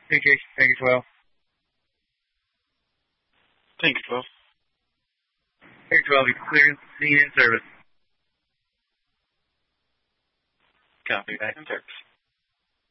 Hey, Jake. Thank you, 12. Thank you, 12. Hey, 12. You clear scene in service. Copy, back in service.